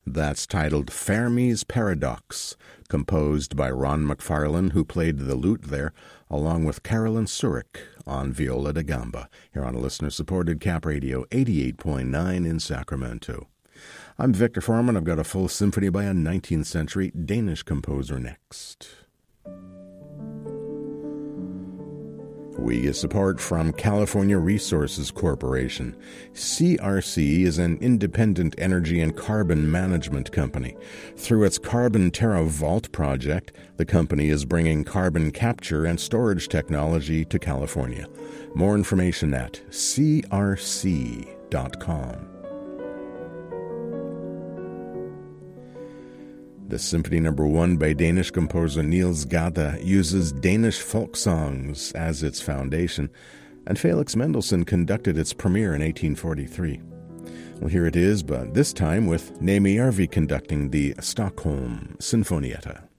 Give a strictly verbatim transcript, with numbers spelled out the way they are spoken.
That's titled Fermi's Paradox, composed by Ron McFarlane, who played the lute there, along with Carolyn Surik on viola da gamba, here on a listener-supported Cap Radio eighty-eight point nine in Sacramento. I'm Victor Foreman. I've got a full symphony by a nineteenth century Danish composer next. We get support from California Resources Corporation. C R C is an independent energy and carbon management company. Through its Carbon Terra Vault project, the company is bringing carbon capture and storage technology to California. More information at c r c dot com. The Symphony Number One by Danish composer Niels Gade uses Danish folk songs as its foundation, and Felix Mendelssohn conducted its premiere in eighteen forty-three. Well, here it is, but this time with Neemi Järvi conducting the Stockholm Sinfonietta.